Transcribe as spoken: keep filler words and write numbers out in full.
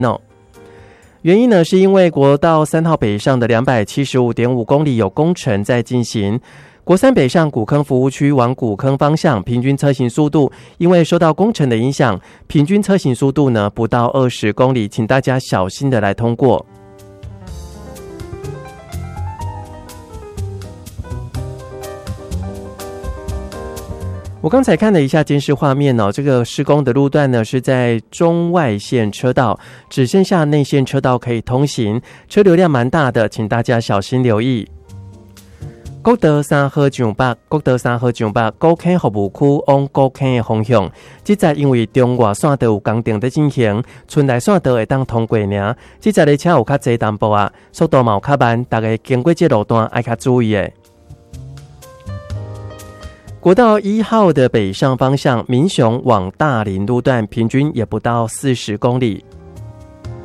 哦。原因呢，是因为国道三号北上的两百七十五点五公里有工程在进行。国三北上古坑服务区往古坑方向，平均车行速度因为受到工程的影响，平均车行速度呢不到二十公里，请大家小心的来通过。我刚才看了一下监视画面哦，这个施工的路段呢是在中外线车道，只剩下内线车道可以通行，车流量蛮大的，请大家小心留意。国道三号上北，国道三号上北，古坑服务区往古坑的方向，这在因为中外线道有工程在进行，村内线道会当通过尔，这在的车有较侪淡薄啊，速度嘛有较慢，大家经过这路段要较注意的。国道一号的北上方向，民雄往大林路段平均也不到四十公里。